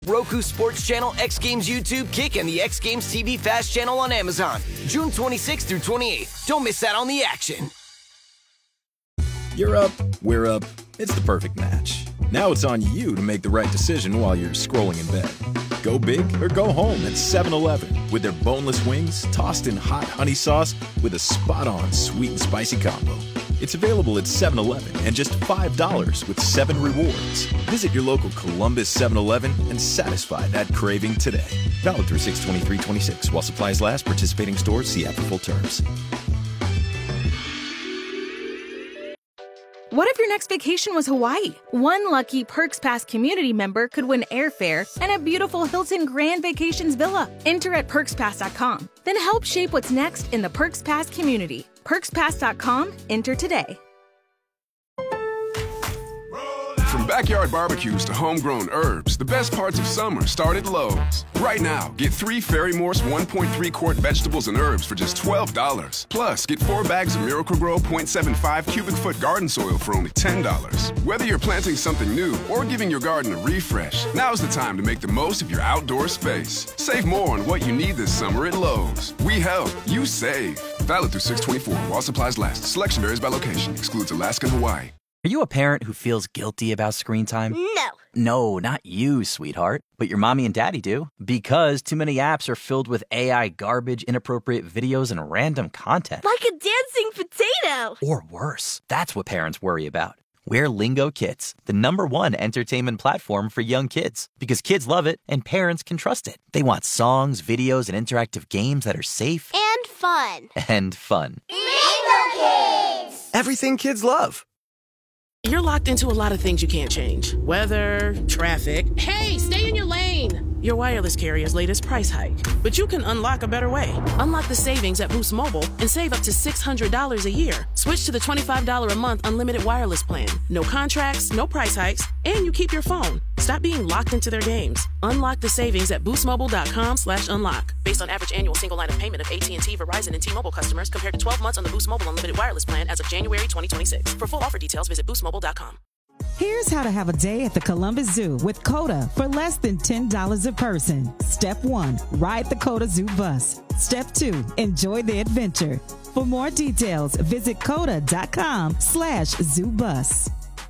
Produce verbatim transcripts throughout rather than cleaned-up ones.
Roku Sports Channel, X Games YouTube, Kick, and the X Games T V Fast Channel on Amazon. June twenty-sixth through twenty-eighth. Don't miss out on the action. You're up, we're up. It's the perfect match. Now it's on you to make the right decision while you're scrolling in bed. Go big or go home at seven eleven with their boneless wings tossed in hot honey sauce with a spot-on sweet and spicy combo. It's available at seven eleven and just five dollars with seven rewards. Visit your local Columbus seven eleven and satisfy that craving today. Valid through six twenty-three twenty-six. While supplies last, participating stores see app for full terms. What if your next vacation was Hawaii? One lucky Perks Pass community member could win airfare and a beautiful Hilton Grand Vacations villa. Enter at perks pass dot com. Then help shape what's next in the Perks Pass community. perks pass dot com. Enter today. From backyard barbecues to homegrown herbs, the best parts of summer start at Lowe's. Right now, get three Fairy Morse one point three quart vegetables and herbs for just twelve dollars. Plus, get four bags of Miracle-Gro point seven five cubic foot garden soil for only ten dollars. Whether you're planting something new or giving your garden a refresh, now's the time to make the most of your outdoor space. Save more on what you need this summer at Lowe's. We help, you save. Valid through six twenty-four while supplies last. Selection varies by location. Excludes Alaska and Hawaii. Are you a parent who feels guilty about screen time? No. No, not you, sweetheart. But your mommy and daddy do. Because too many apps are filled with A I garbage, inappropriate videos, and random content. Like a dancing potato. Or worse. That's what parents worry about. We're Lingo Kids, the number one entertainment platform for young kids. Because kids love it and parents can trust it. They want songs, videos, and interactive games that are safe. And fun. And fun. Lingo Kids! Everything kids love. You're locked into a lot of things you can't change. Weather, traffic. Hey, stay in your lane! Your wireless carrier's latest price hike. But you can unlock a better way. Unlock the savings at Boost Mobile and save up to six hundred dollars a year. Switch to the twenty-five dollars a month unlimited wireless plan. No contracts, no price hikes, and you keep your phone. Stop being locked into their games. Unlock the savings at boostmobile.com slash unlock. Based on average annual single line of payment of A T and T, Verizon, and T-Mobile customers compared to twelve months on the Boost Mobile unlimited wireless plan as of January twenty twenty-six. For full offer details, visit boost mobile dot com. Here's how to have a day at the Columbus Zoo with CODA for less than ten dollars a person. Step one, ride the CODA Zoo bus. Step two, enjoy the adventure. For more details, visit coda.com slash zoo bus.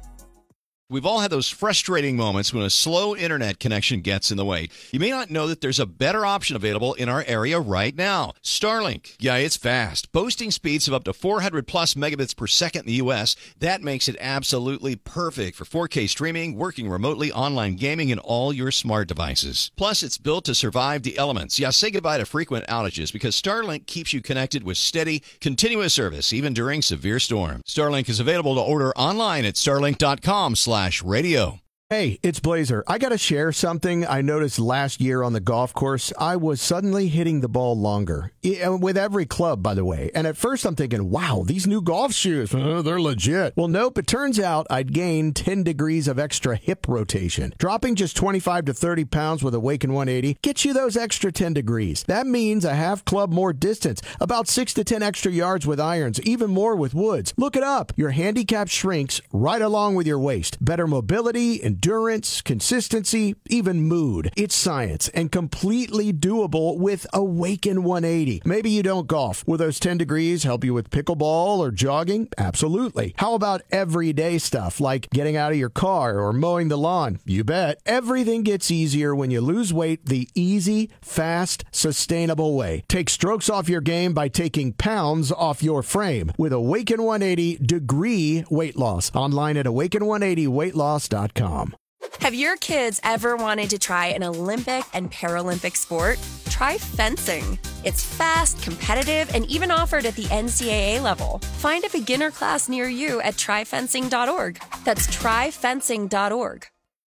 We've all had those frustrating moments when a slow internet connection gets in the way. You may not know that there's a better option available in our area right now. Starlink. Yeah, it's fast. Boasting speeds of up to four hundred plus megabits per second in the U S. That makes it absolutely perfect for four K streaming, working remotely, online gaming, and all your smart devices. Plus, it's built to survive the elements. Yeah, say goodbye to frequent outages because Starlink keeps you connected with steady, continuous service, even during severe storms. Starlink is available to order online at starlink.com slash radio. Hey, it's Blazer. I got to share something I noticed last year on the golf course. I was suddenly hitting the ball longer, with every club, by the way. And at first I'm thinking, wow, these new golf shoes, uh, they're legit. Well, nope, it turns out I'd gained ten degrees of extra hip rotation. Dropping just twenty-five to thirty pounds with Awaken one eighty gets you those extra ten degrees. That means a half club more distance, about six to ten extra yards with irons, even more with woods. Look it up. Your handicap shrinks right along with your waist. Better mobility and endurance, consistency, even mood. It's science and completely doable with Awaken one eighty. Maybe you don't golf. Will those ten degrees help you with pickleball or jogging? Absolutely. How about everyday stuff like getting out of your car or mowing the lawn? You bet. Everything gets easier when you lose weight the easy, fast, sustainable way. Take strokes off your game by taking pounds off your frame with Awaken one eighty Degree Weight Loss. Online at awaken one eighty weight loss dot com. Have your kids ever wanted to try an Olympic and Paralympic sport? Try fencing. It's fast, competitive, and even offered at the N C double A level. Find a beginner class near you at try fencing dot org. That's try fencing dot org.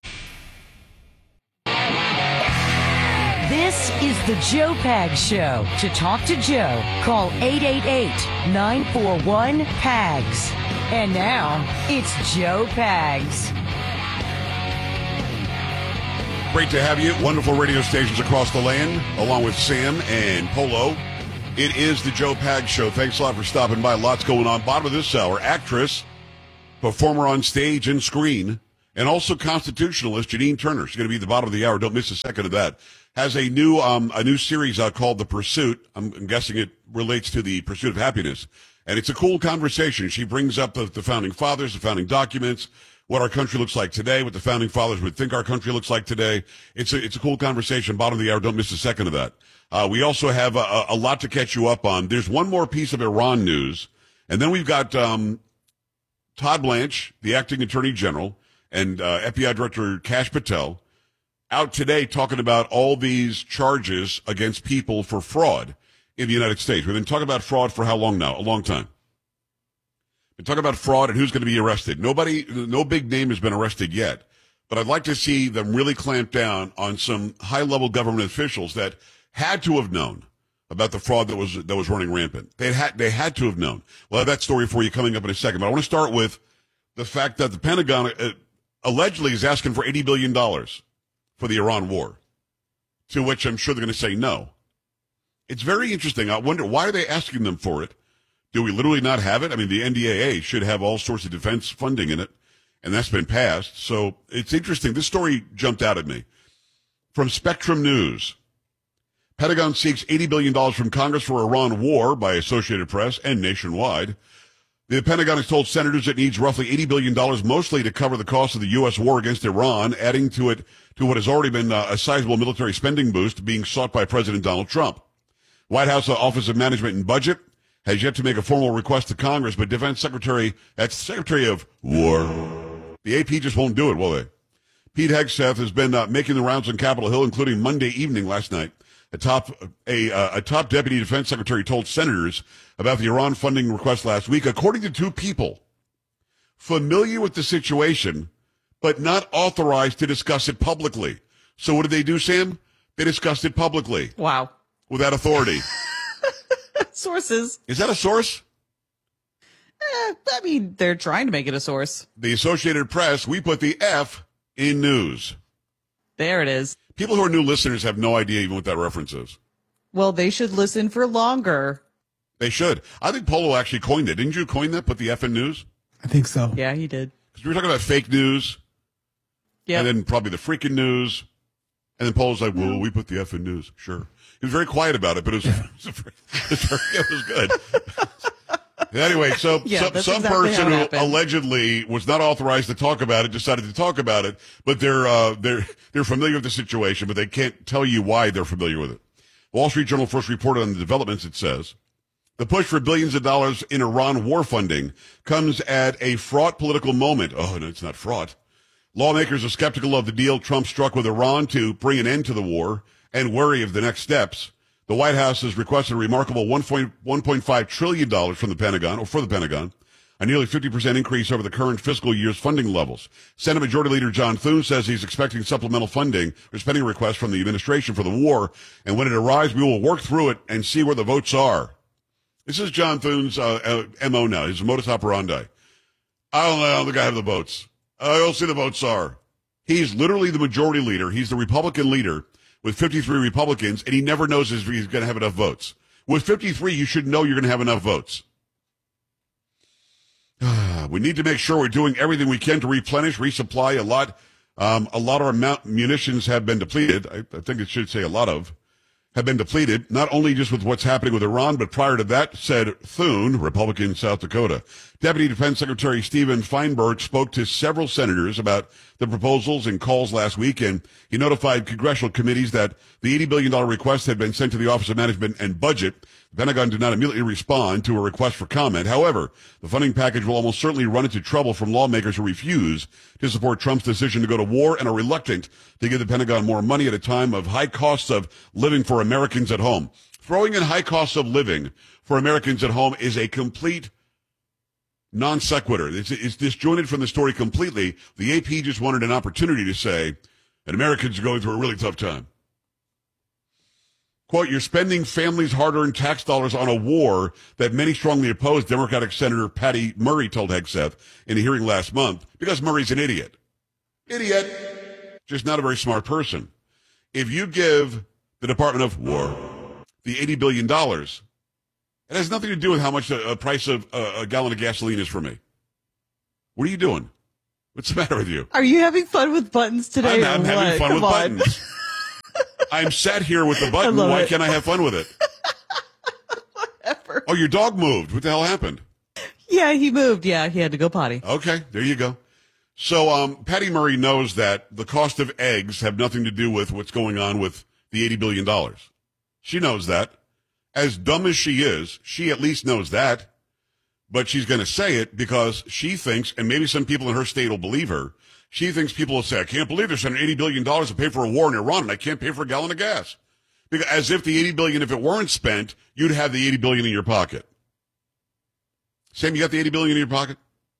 This is the Joe Pags Show. To talk to Joe, call eight eight eight, nine four one, P A G S. And now, it's Joe Pags. Great to have you. Wonderful radio stations across the land, along with Sam and Polo. It is the Joe Pags Show. Thanks a lot for stopping by. Lots going on. Bottom of this hour, actress, performer on stage and screen, And also constitutionalist Janine Turner, she's going to be at the bottom of the hour. Don't miss a second of that. Has a new um, a new series uh, called The Pursuit. I'm, I'm guessing it relates to the pursuit of happiness. And it's a cool conversation. She brings up the, the founding fathers, the founding documents, what our country looks like today, what the founding fathers would think our country looks like today. It's a, it's a cool conversation. Bottom of the hour. Don't miss a second of that. Uh, we also have a, a lot to catch you up on. There's one more piece of Iran news. And then we've got um, Todd Blanche, the acting attorney general, and uh, F B I Director Kash Patel out today talking about all these charges against people for fraud in the United States. We've been talking about fraud for how long now? A long time. We've been talking about fraud and who's going to be arrested. Nobody, no big name has been arrested yet. But I'd like to see them really clamp down on some high-level government officials that had to have known about the fraud that was that was running rampant. They had they had to have known. We'll have that story for you coming up in a second. But I want to start with the fact that the Pentagon uh, allegedly is asking for eighty billion dollars for the Iran war, to which I'm sure they're going to say no. It's very interesting. I wonder, why are they asking them for it? Do we literally not have it? I mean, the N D A A should have all sorts of defense funding in it, and that's been passed. So it's interesting. This story jumped out at me. From Spectrum News, Pentagon seeks eighty billion dollars from Congress for Iran war by Associated Press and Nationwide. The Pentagon has told senators it needs roughly eighty billion dollars, mostly to cover the cost of the U S war against Iran, adding to it to what has already been uh, a sizable military spending boost being sought by President Donald Trump. White House Office of Management and Budget has yet to make a formal request to Congress, but Defense Secretary, that's Secretary of War, the A P just won't do it, will they? Pete Hegseth has been uh, making the rounds on Capitol Hill, including Monday evening last night. A top, a, uh, a top deputy defense secretary told senators about the Iran funding request last week, according to two people familiar with the situation, but not authorized to discuss it publicly. So what did they do, Sam? They discussed it publicly. Wow. Without authority. Sources. Is that a source? Eh, I mean, they're trying to make it a source. The Associated Press, we put the F in news. There it is. People who are new listeners have no idea even what that reference is. Well, they should listen for longer. They should. I think Polo actually coined it. Didn't you coin that? Put the F in news? I think so. Yeah, he did. Because we were talking about fake news. Yeah. And then probably the freaking news. And then Polo's like, well, we put the F in news. Sure. He was very quiet about it, but it was, yeah. it, was, it was good. Anyway, so yeah, some, some exactly person who happened. allegedly was not authorized to talk about it decided to talk about it, but they're uh, they're they're familiar with the situation, but they can't tell you why they're familiar with it. Wall Street Journal first reported on the developments. It says the push for billions of dollars in Iran war funding comes at a fraught political moment. Oh, no, it's not fraught. Lawmakers are skeptical of the deal Trump struck with Iran to bring an end to the war and worry of the next steps. The White House has requested a remarkable one point five trillion dollars from the Pentagon, or for the Pentagon, a nearly fifty percent increase over the current fiscal year's funding levels. Senate Majority Leader John Thune says he's expecting supplemental funding or spending requests from the administration for the war, and when it arrives, we will work through it and see where the votes are. This is John Thune's uh, uh, M O now, his modus operandi. I don't know, I don't think I have the votes. I don't see the votes are. He's literally the majority leader. He's the Republican leader with fifty-three Republicans, and he never knows if he's going to have enough votes. With fifty-three, you should know you're going to have enough votes. We need to make sure we're doing everything we can to replenish, resupply a lot. Um, a lot of our munitions have been depleted. I, I think it should say a lot of have been depleted, not only just with what's happening with Iran, but prior to that, said Thune, Republican South Dakota. Deputy Defense Secretary Stephen Feinberg spoke to several senators about the proposals and calls last week, and he notified congressional committees that the eighty billion dollars request had been sent to the Office of Management and Budget. The Pentagon did not immediately respond to a request for comment. However, the funding package will almost certainly run into trouble from lawmakers who refuse to support Trump's decision to go to war and are reluctant to give the Pentagon more money at a time of high costs of living for Americans at home. Throwing in high costs of living for Americans at home is a complete non sequitur. It's, it's disjointed from the story completely. The A P just wanted an opportunity to say, and Americans are going through a really tough time. Quote, you're spending families' hard-earned tax dollars on a war that many strongly oppose, Democratic Senator Patty Murray told Hegseth in a hearing last month, because Murray's an idiot. Idiot. Just not a very smart person. If you give the Department of War the eighty billion dollars, it has nothing to do with how much the price of uh, a gallon of gasoline is for me. What are you doing? What's the matter with you? Are you having fun with buttons today? I'm, I'm having fun Come with on. buttons. I'm sat here with the button. I love Why it. can't I have fun with it? Whatever. Oh, your dog moved. What the hell happened? Yeah, he moved. Yeah, he had to go potty. Okay, there you go. So um, Patty Murray knows that the cost of eggs have nothing to do with what's going on with the eighty billion dollars. She knows that. As dumb as she is, she at least knows that. But she's going to say it because she thinks, and maybe some people in her state will believe her, she thinks people will say, I can't believe they're spending eighty billion dollars to pay for a war in Iran, and I can't pay for a gallon of gas. Because as if the eighty billion dollars, if it weren't spent, you'd have the eighty billion dollars in your pocket. Sam, you got the eighty billion dollars in your pocket?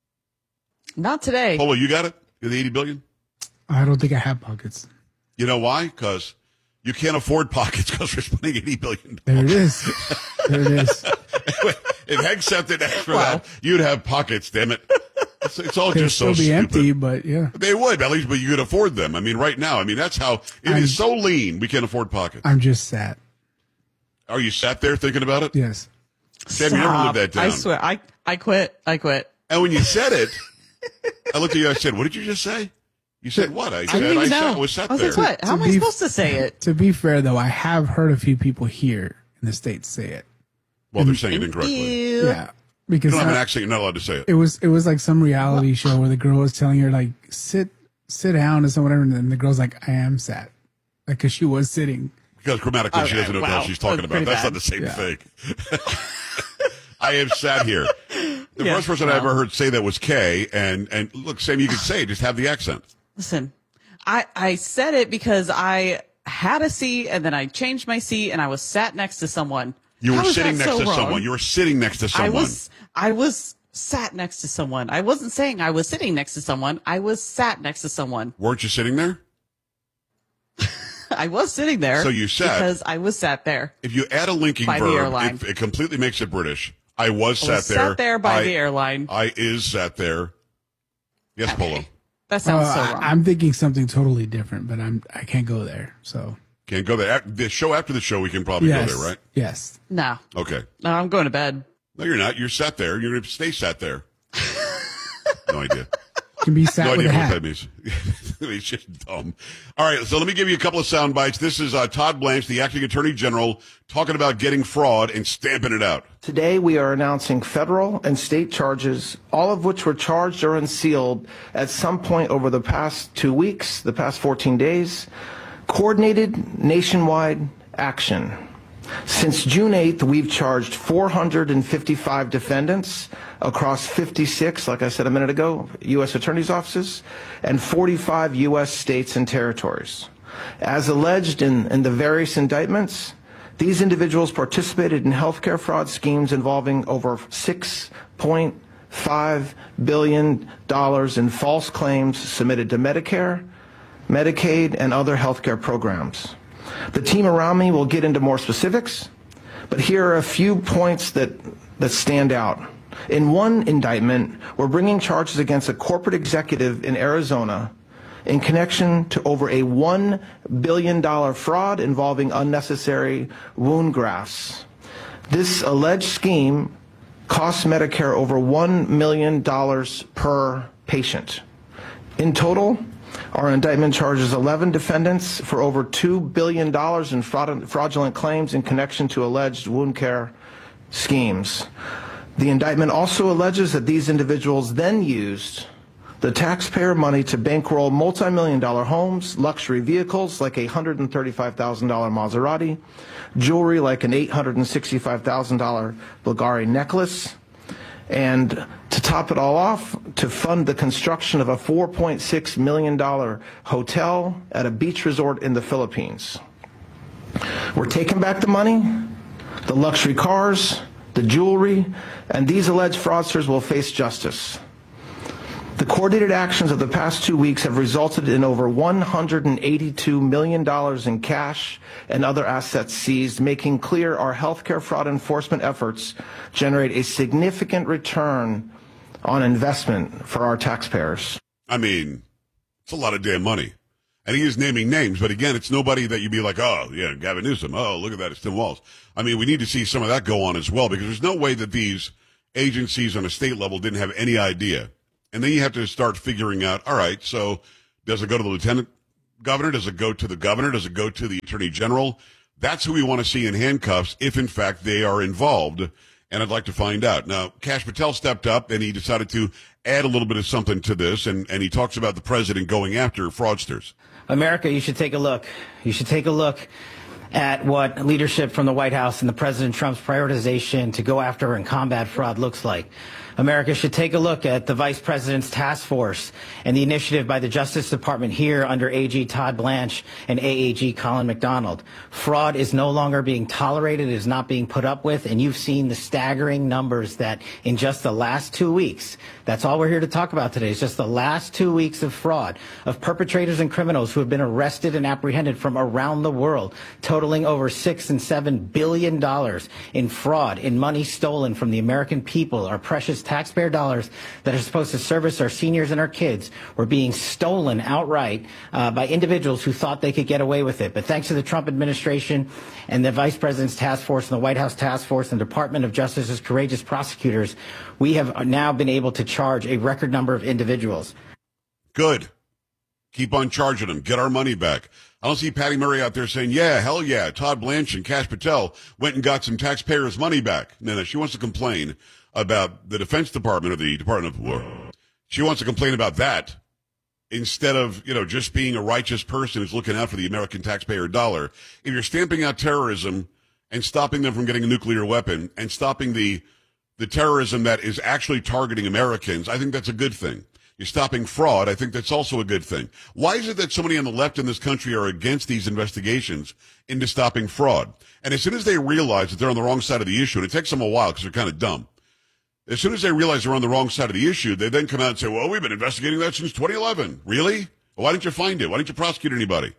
Not today. Polo, you got it? You got the eighty billion dollars? I don't think I have pockets. You know why? Because you can't afford pockets because we're spending eighty billion dollars. There it is. There it is. If Hank sent it extra for Wow. that, you'd have pockets, damn it. It's, it's all They'll just so still be stupid. empty, but yeah. They would, at least, but you could afford them. I mean, right now, I mean, that's how, it I'm- is so lean, we can't afford pockets. I'm just sad. Are you sat there thinking about it? Yes. Sam, you never lived Stop. that down. I swear. I, I quit. I quit. And when you said it, I looked at you, I said, what did you just say? You said what? I said, didn't I, even sat, know. was sat I was there. like, what? How To am I be- supposed to say it? To be fair, though, I have heard a few people here in the States say it. Well, they're saying it incorrectly. Ew. Yeah. You Because don't have an I- accent, you're not allowed to say it. it was it was like some reality show where the girl was telling her, like, sit sit down or something, whatever, and then the girl's like, I am sat. Like, because she was sitting. Because grammatically, she Okay, doesn't know what the wow. hell she's talking That's about. That's pretty not the same bad. thing. I have sat here. The Yeah, first person I well. ever heard say that was Kay. And, and look, Sam, you could say it, just have the accent. Listen, I, I said it because I had a seat and then I changed my seat and I was sat next to someone. You were How is sitting that next so to wrong? someone. You were sitting next to someone. I was, I was sat next to someone. I wasn't saying I was sitting next to someone. I was sat next to someone. Weren't you sitting there? I was sitting there. So you sat. Because I was sat there. If you add a linking By the verb, airline. it, it completely makes it British. I was I sat was there. sat there by I, the airline. I is sat there. Yes, Polo. That sounds Uh, so I- wrong. I'm thinking something totally different, but I'm I can't go there. So Can't go there. The show after the show, we can probably yes, go there, right? yes. no, Okay. no, I'm going to bed. No, you're not. You're sat there. You're going to stay sat there. No idea. Can be sat No with idea a what hat. that means. It's just dumb. All right, so let me give you a couple of sound bites. This is uh, Todd Blanche, the acting attorney general, talking about getting fraud and stamping it out. Today, we are announcing federal and state charges, all of which were charged or unsealed at some point over the past two weeks, the past fourteen days. Coordinated nationwide action. Since June eighth, we've charged four hundred fifty-five defendants across fifty-six, like I said a minute ago, U S attorneys' offices, and forty-five U S states and territories. As alleged in, in the various indictments, these individuals participated in healthcare fraud schemes involving over six point five billion dollars in false claims submitted to Medicare, Medicaid, and other healthcare programs. The team around me will get into more specifics, but here are a few points that, that stand out. In one indictment, we're bringing charges against a corporate executive in Arizona in connection to over a one billion dollars fraud involving unnecessary wound grafts. This alleged scheme costs Medicare over one million dollars per patient. In total, our indictment charges eleven defendants for over two billion dollars in fraud, fraudulent claims in connection to alleged wound care schemes. The indictment also alleges that these individuals then used the taxpayer money to bankroll multi-million dollar homes, luxury vehicles like a one hundred thirty-five thousand dollars Maserati, jewelry like an eight hundred sixty-five thousand dollars Bulgari necklace, and to top it all off, to fund the construction of a four point six million dollars hotel at a beach resort in the Philippines. We're taking back the money, the luxury cars, the jewelry, and these alleged fraudsters will face justice. The coordinated actions of the past two weeks have resulted in over one hundred eighty-two million dollars in cash and other assets seized, making clear our healthcare fraud enforcement efforts generate a significant return on investment for our taxpayers. I mean, it's a lot of damn money. And he is naming names, but again, it's nobody that you'd be like, oh, yeah, Gavin Newsom. Oh, look at that, it's Tim Walz. I mean, we need to see some of that go on as well, because there's no way that these agencies on a state level didn't have any idea. And then you have to start figuring out, all right, so does it go to the lieutenant governor? Does it go to the governor? Does it go to the attorney general? That's who we want to see in handcuffs if, in fact, they are involved. And I'd like to find out. Now, Kash Patel stepped up and he decided to add a little bit of something to this. And, and he talks about the president going after fraudsters. America, you should take a look. You should take a look at what leadership from the White House and the President Trump's prioritization to go after and combat fraud looks like. America should take a look at the Vice President's task force and the initiative by the Justice Department here under A G Todd Blanche and A A G Colin McDonald. Fraud is no longer being tolerated, it is not being put up with, and you've seen the staggering numbers that in just the last two weeks, that's all we're here to talk about today, is just the last two weeks of fraud, of perpetrators and criminals who have been arrested and apprehended from around the world, totaling over six and seven billion dollars in fraud, in money stolen from the American people, our precious taxpayer dollars that are supposed to service our seniors and our kids were being stolen outright uh, by individuals who thought they could get away with it. But thanks to the Trump administration and the Vice President's task force and the White House task force and the Department of Justice's courageous prosecutors, we have now been able to charge a record number of individuals. Good. Keep on charging them. Get our money back. I don't see Patty Murray out there saying, yeah, hell yeah, Todd Blanche and Kash Patel went and got some taxpayers' money back. No, no, she wants to complain about the Defense Department or the Department of War. She wants to complain about that instead of, you know, just being a righteous person who's looking out for the American taxpayer dollar. If you're stamping out terrorism and stopping them from getting a nuclear weapon and stopping the the terrorism that is actually targeting Americans, I think that's a good thing. You're stopping fraud. I think that's also a good thing. Why is it that so many on the left in this country are against these investigations into stopping fraud? And as soon as they realize that they're on the wrong side of the issue, and it takes them a while because they're kind of dumb, as soon as they realize they're on the wrong side of the issue, they then come out and say, well, we've been investigating that since twenty eleven. Really? Well, why didn't you find it? Why didn't you prosecute anybody?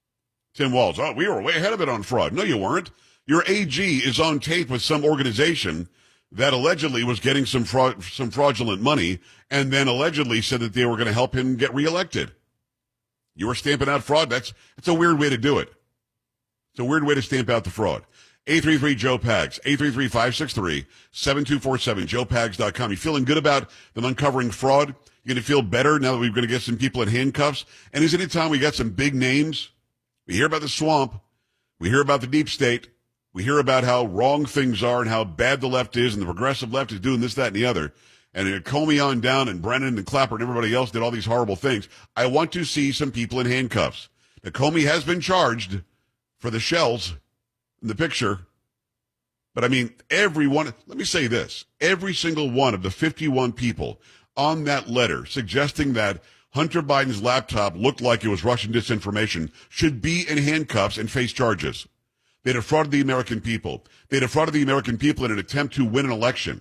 Tim Walz, oh, we were way ahead of it on fraud. No, you weren't. Your A G is on tape with some organization that allegedly was getting some fraud, some fraudulent money, and then allegedly said that they were going to help him get reelected. You were stamping out fraud. That's, that's a weird way to do it. It's a weird way to stamp out the fraud. eight three three Joe Pags, eight three three, five six three, seven two four seven, joe pags dot com. You feeling good about them uncovering fraud? You're going to feel better now that we're going to get some people in handcuffs? And is any time we got some big names? We hear about the swamp. We hear about the deep state. We hear about how wrong things are and how bad the left is and the progressive left is doing this, that, and the other. And Comey on down and Brennan and Clapper and everybody else did all these horrible things. I want to see some people in handcuffs. Now, Comey has been charged for the shells in the picture. But I mean, every one, let me say this, every single one of the fifty-one people on that letter suggesting that Hunter Biden's laptop looked like it was Russian disinformation should be in handcuffs and face charges. They defrauded the American people. They defrauded the American people in an attempt to win an election.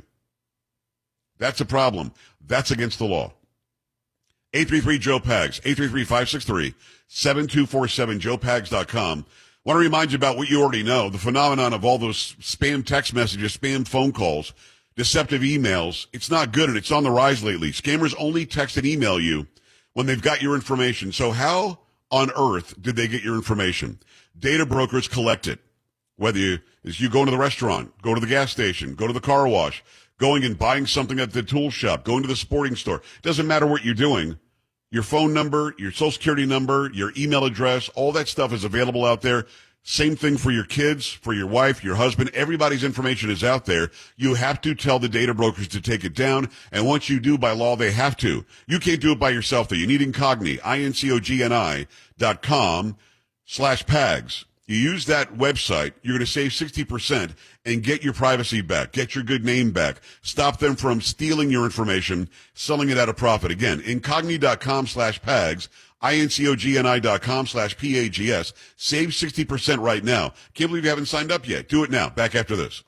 That's a problem. That's against the law. eight three three Joe Pags, eight three three, five six three, seven two four seven, joe pags dot com. I want to remind you about what you already know, the phenomenon of all those spam text messages, spam phone calls, deceptive emails. It's not good, and it's on the rise lately. Scammers only text and email you when they've got your information. So how on earth did they get your information? Data brokers collect it. Whether you, is you go to the restaurant, go to the gas station, go to the car wash, going and buying something at the tool shop, going to the sporting store. Doesn't matter what you're doing. Your phone number, your social security number, your email address, all that stuff is available out there. Same thing for your kids, for your wife, your husband. Everybody's information is out there. You have to tell the data brokers to take it down. And once you do, by law, they have to. You can't do it by yourself, though. You need Incogni, I-N-C-O-G-N-I dot com slash PAGS. You use that website, you're going to save sixty percent and get your privacy back, get your good name back, stop them from stealing your information, selling it at a profit. Again, incogni dot com slash PAGS, I-N-C-O-G-N-I dot com slash P-A-G-S. Save sixty percent right now. Can't believe you haven't signed up yet. Do it now. Back after this.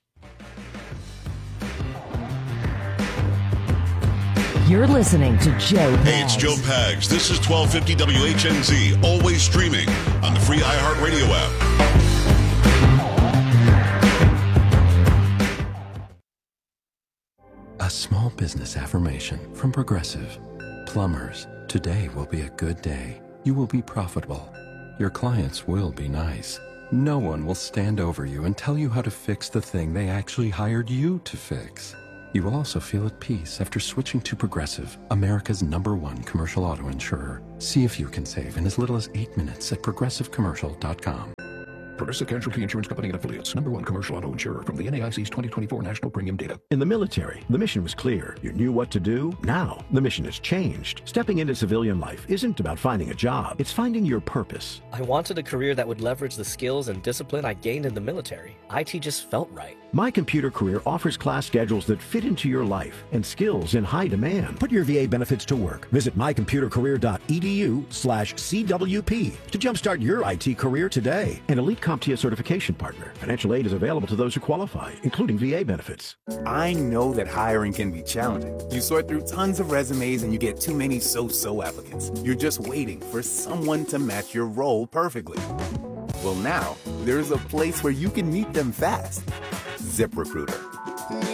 You're listening to Joe Pags. Hey, it's Joe Pags. This is twelve fifty W H N Z, always streaming on the free iHeartRadio app. A small business affirmation from Progressive. Plumbers, today will be a good day. You will be profitable. Your clients will be nice. No one will stand over you and tell you how to fix the thing they actually hired you to fix. You will also feel at peace after switching to Progressive, America's number one commercial auto insurer. See if you can save in as little as eight minutes at progressive commercial dot com. Progressive Casualty Insurance Company and Affiliates. Number one commercial auto insurer from the N A I C's twenty twenty-four National Premium Data. In the military, the mission was clear. You knew what to do. Now, the mission has changed. Stepping into civilian life isn't about finding a job. It's finding your purpose. I wanted a career that would leverage the skills and discipline I gained in the military. I T just felt right. My Computer Career offers class schedules that fit into your life and skills in high demand. Put your V A benefits to work. Visit my computer career dot e d u slash C W P to jumpstart your I T career today. An elite CompTIA certification partner. Financial aid is available to those who qualify, including V A benefits. I know that hiring can be challenging. You sort through tons of resumes and you get too many so-so applicants. You're just waiting for someone to match your role perfectly. Well, now, there's a place where you can meet them fast. ZipRecruiter.